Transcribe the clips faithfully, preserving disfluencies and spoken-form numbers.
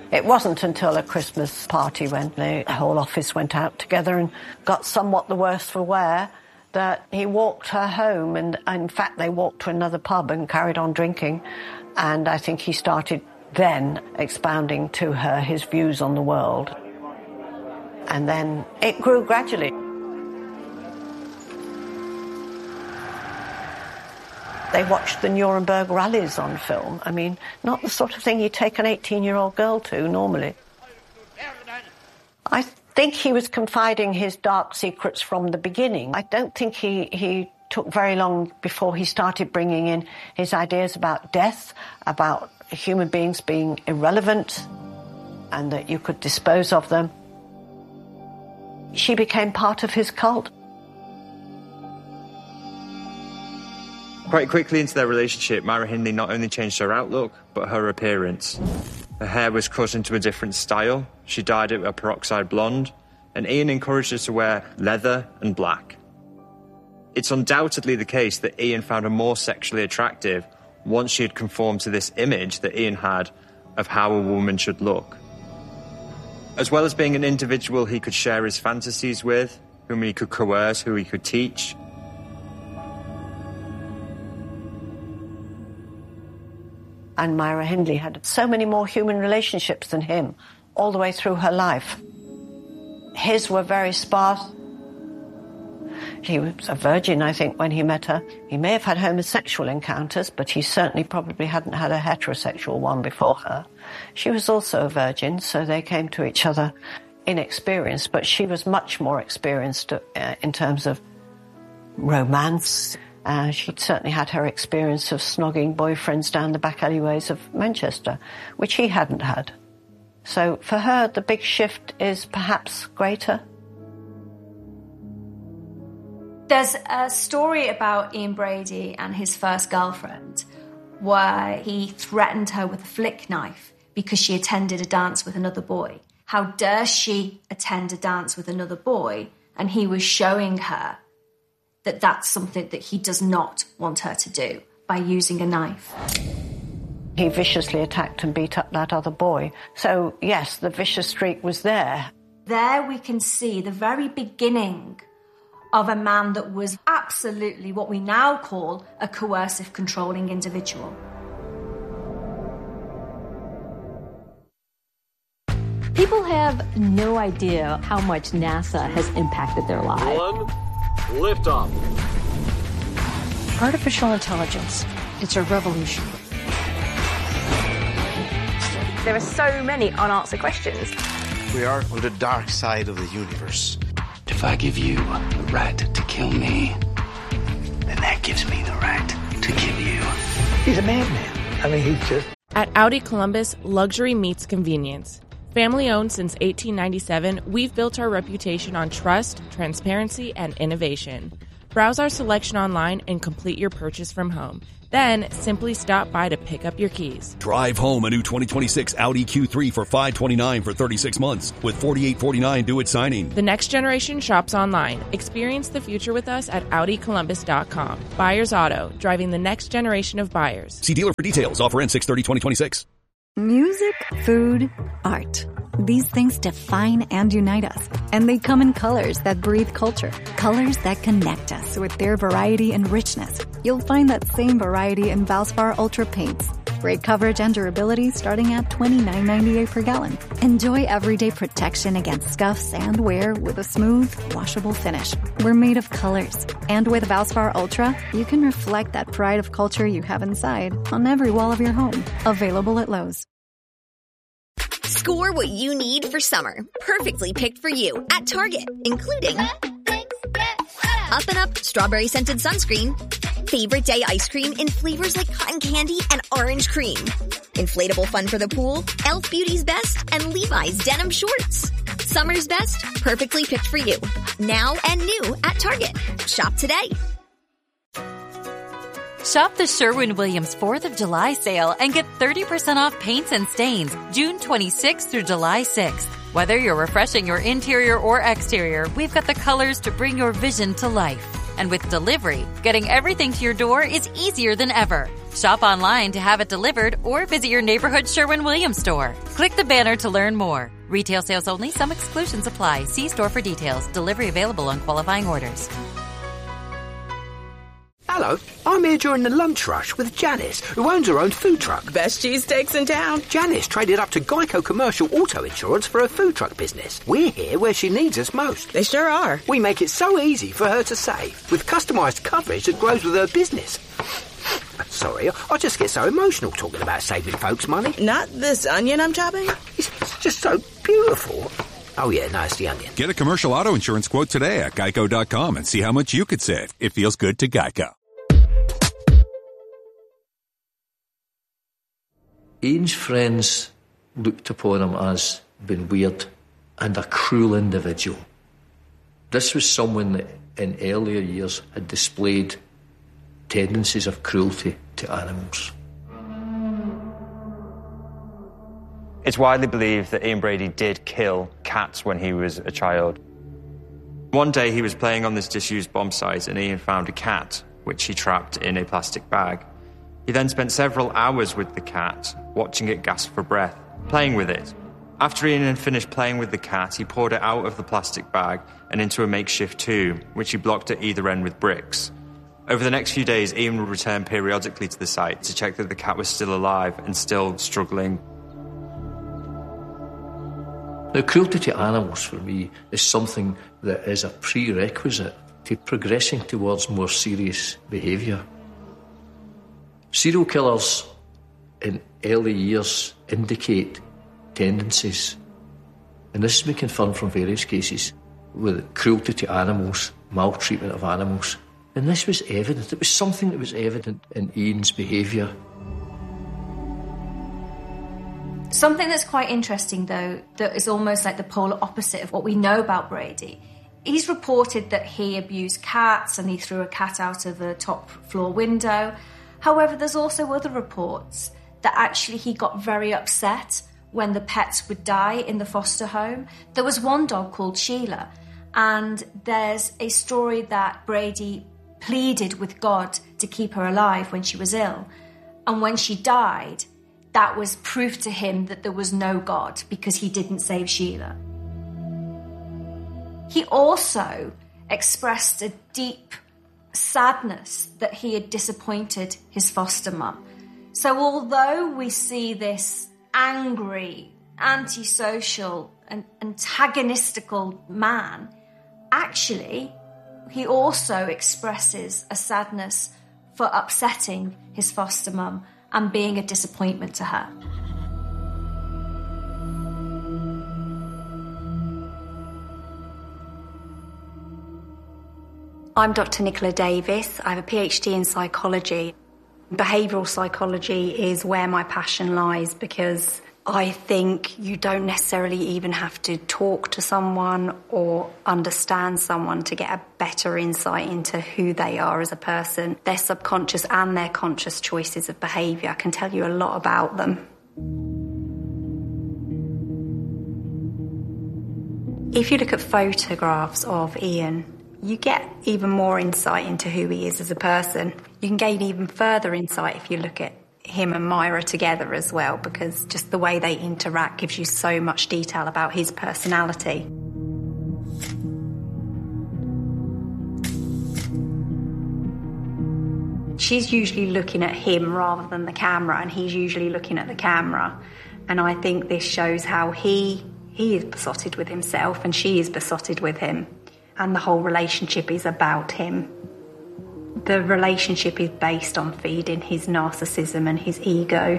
It wasn't until a Christmas party when the whole office went out together and got somewhat the worse for wear that he walked her home, and in fact they walked to another pub and carried on drinking, and I think he started then expounding to her his views on the world. And then it grew gradually. They watched the Nuremberg rallies on film. I mean, not the sort of thing you take an eighteen-year-old girl to normally. I think he was confiding his dark secrets from the beginning. I don't think he, he took very long before he started bringing in his ideas about death, about human beings being irrelevant, and that you could dispose of them. She became part of his cult. Quite quickly into their relationship, Myra Hindley not only changed her outlook, but her appearance. Her hair was cut into a different style, she dyed it a peroxide blonde, and Ian encouraged her to wear leather and black. It's undoubtedly the case that Ian found her more sexually attractive once she had conformed to this image that Ian had of how a woman should look. As well as being an individual he could share his fantasies with, whom he could coerce, who he could teach, and Myra Hindley had so many more human relationships than him all the way through her life. His were very sparse. He was a virgin, I think, when he met her. He may have had homosexual encounters, but he certainly probably hadn't had a heterosexual one before her. She was also a virgin, so they came to each other inexperienced, but she was much more experienced uh, in terms of romance. Uh, she'd certainly had her experience of snogging boyfriends down the back alleyways of Manchester, which he hadn't had. So for her, the big shift is perhaps greater. There's a story about Ian Brady and his first girlfriend where he threatened her with a flick knife because she attended a dance with another boy. How dare she attend a dance with another boy? And he was showing her that that's something that he does not want her to do by using a knife. He viciously attacked and beat up that other boy. So, yes, the vicious streak was there. There we can see the very beginning of a man that was absolutely what we now call a coercive, controlling individual. People have no idea how much NASA has impacted their lives. One, liftoff. Artificial intelligence, it's a revolution. There are so many unanswered questions. We are on the dark side of the universe. If I give you the right to kill me, then that gives me the right to kill you. He's a madman. I mean, he's just... At Audi Columbus, luxury meets convenience. Family owned since eighteen ninety-seven, we've built our reputation on trust, transparency, and innovation. Browse our selection online and complete your purchase from home. Then simply stop by to pick up your keys. Drive home a new twenty twenty-six Audi Q three for five hundred twenty-nine dollars for thirty-six months with forty-eight forty-nine due at signing. The next generation shops online. Experience the future with us at Audi Columbus dot com. Buyers Auto, driving the next generation of buyers. See dealer for details. Offer ends six thirty twenty twenty-six. Music, food, art. These things define and unite us. And they come in colors that breathe culture. Colors that connect us with their variety and richness. You'll find that same variety in Valspar Ultra paints. Great coverage and durability starting at twenty-nine ninety-eight per gallon. Enjoy everyday protection against scuffs and wear with a smooth, washable finish. We're made of colors. And with Valspar Ultra, you can reflect that pride of culture you have inside on every wall of your home. Available at Lowe's. Score what you need for summer. Perfectly picked for you at Target, including Up and Up Strawberry Scented Sunscreen, Favorite Day Ice Cream in flavors like cotton candy and orange cream, Inflatable Fun for the Pool, e l f Beauty's Best, and Levi's Denim Shorts. Summer's best, perfectly picked for you. Now and new at Target. Shop today. Shop the Sherwin-Williams fourth of July sale and get thirty percent off paints and stains June twenty-sixth through July sixth. Whether you're refreshing your interior or exterior, we've got the colors to bring your vision to life. And with delivery, getting everything to your door is easier than ever. Shop online to have it delivered or visit your neighborhood Sherwin-Williams store. Click the banner to learn more. Retail sales only. Some exclusions apply. See store for details. Delivery available on qualifying orders. Hello, I'm here during the lunch rush with Janice, who owns her own food truck. Best cheesesteaks in town. Janice traded up to Geico Commercial Auto Insurance for her food truck business. We're here where she needs us most. They sure are. We make it so easy for her to save, with customised coverage that grows with her business. Sorry, I just get so emotional talking about saving folks money. Not this onion I'm chopping? It's, it's just so beautiful. Oh yeah, no, it's the onion. Get a commercial auto insurance quote today at geico dot com and see how much you could save. It feels good to Geico. Ian's friends looked upon him as being weird and a cruel individual. This was someone that in earlier years had displayed tendencies of cruelty to animals. It's widely believed that Ian Brady did kill cats when he was a child. One day he was playing on this disused bomb site and Ian found a cat, which he trapped in a plastic bag. He then spent several hours with the cat, watching it gasp for breath, playing with it. After Ian had finished playing with the cat, he poured it out of the plastic bag and into a makeshift tomb, which he blocked at either end with bricks. Over the next few days, Ian would return periodically to the site to check that the cat was still alive and still struggling. Now, cruelty to animals for me is something that is a prerequisite to progressing towards more serious behaviour. Serial killers in early years indicate tendencies, and this has been confirmed from various cases, with cruelty to animals, maltreatment of animals, and this was evident. It was something that was evident in Ian's behaviour. Something that's quite interesting, though, that is almost like the polar opposite of what we know about Brady. He's reported that he abused cats and he threw a cat out of a top floor window. However, there's also other reports that actually he got very upset when the pets would die in the foster home. There was one dog called Sheila, and there's a story that Brady pleaded with God to keep her alive when she was ill. And when she died, that was proof to him that there was no God because he didn't save Sheila. He also expressed a deep sadness that he had disappointed his foster mum. So although we see this angry, antisocial and antagonistical man, actually he also expresses a sadness for upsetting his foster mum and being a disappointment to her. I'm Doctor Nicola Davis. I have a PhD in psychology. Behavioural psychology is where my passion lies because I think you don't necessarily even have to talk to someone or understand someone to get a better insight into who they are as a person. Their subconscious and their conscious choices of behaviour can tell you a lot about them. If you look at photographs of Ian, you get even more insight into who he is as a person. You can gain even further insight if you look at him and Myra together as well, because just the way they interact gives you so much detail about his personality. She's usually looking at him rather than the camera, and he's usually looking at the camera. And I think this shows how he he is besotted with himself and she is besotted with him. And the whole relationship is about him. The relationship is based on feeding his narcissism and his ego.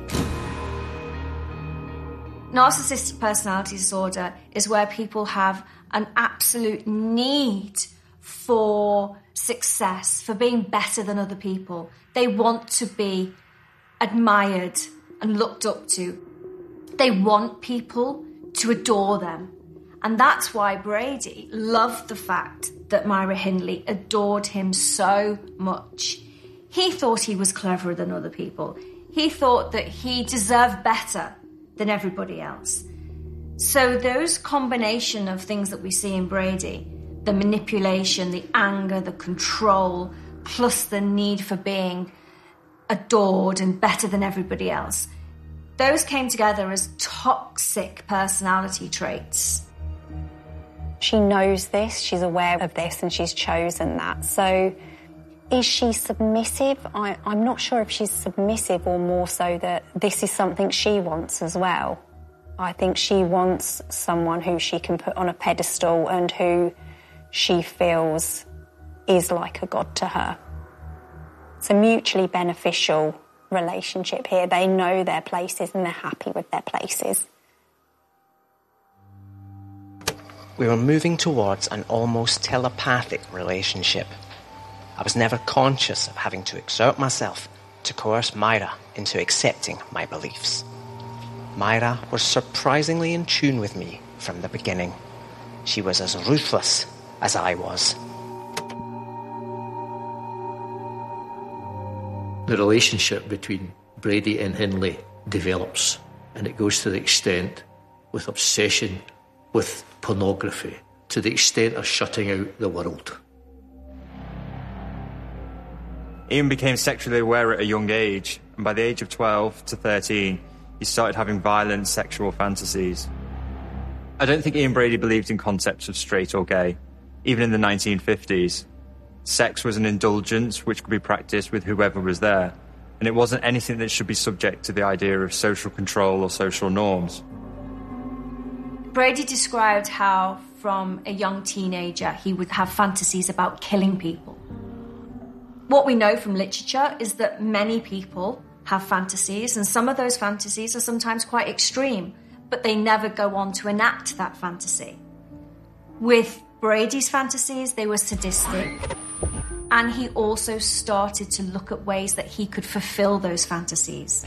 Narcissistic personality disorder is where people have an absolute need for success, for being better than other people. They want to be admired and looked up to. They want people to adore them. And that's why Brady loved the fact that Myra Hindley adored him so much. He thought he was cleverer than other people. He thought that he deserved better than everybody else. So those combination of things that we see in Brady, the manipulation, the anger, the control, plus the need for being adored and better than everybody else. Those came together as toxic personality traits. She knows this, she's aware of this, and she's chosen that. So is she submissive? I, I'm not sure if she's submissive or more so that this is something she wants as well. I think she wants someone who she can put on a pedestal and who she feels is like a god to her. It's a mutually beneficial relationship here. They know their places and they're happy with their places. We were moving towards an almost telepathic relationship. I was never conscious of having to exert myself to coerce Myra into accepting my beliefs. Myra was surprisingly in tune with me from the beginning. She was as ruthless as I was. The relationship between Brady and Hindley develops, and it goes to the extent with obsession with pornography, to the extent of shutting out the world. Ian became sexually aware at a young age, and by the age of twelve to thirteen, he started having violent sexual fantasies. I don't think Ian Brady believed in concepts of straight or gay. Even in the nineteen fifties, sex was an indulgence which could be practiced with whoever was there, and it wasn't anything that should be subject to the idea of social control or social norms. Brady described how, from a young teenager, he would have fantasies about killing people. What we know from literature is that many people have fantasies, and some of those fantasies are sometimes quite extreme, but they never go on to enact that fantasy. With Brady's fantasies, they were sadistic, and he also started to look at ways that he could fulfill those fantasies.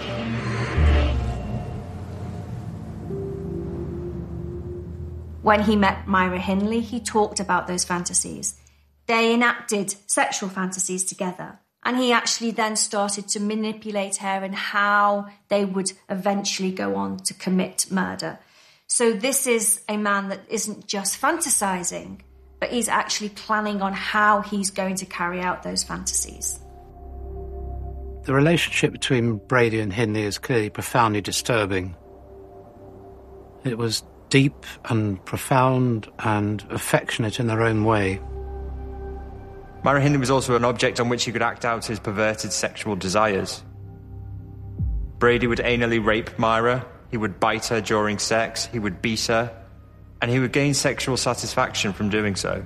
When he met Myra Hindley, he talked about those fantasies. They enacted sexual fantasies together, and he actually then started to manipulate her and how they would eventually go on to commit murder. So this is a man that isn't just fantasizing, but he's actually planning on how he's going to carry out those fantasies. The relationship between Brady and Hindley is clearly profoundly disturbing. It was deep and profound and affectionate in their own way. Myra Hindley was also an object on which he could act out his perverted sexual desires. Brady would anally rape Myra, he would bite her during sex, he would beat her, and he would gain sexual satisfaction from doing so.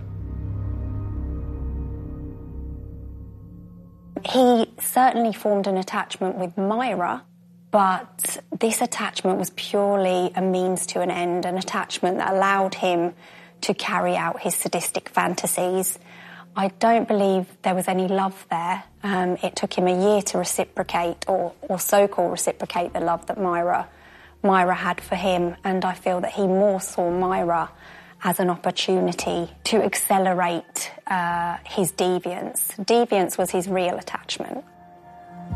He certainly formed an attachment with Myra, but this attachment was purely a means to an end, an attachment that allowed him to carry out his sadistic fantasies. I don't believe there was any love there. Um, it took him a year to reciprocate, or, or so-called reciprocate, the love that Myra, Myra had for him, and I feel that he more saw Myra as an opportunity to accelerate uh, his deviance. Deviance was his real attachment.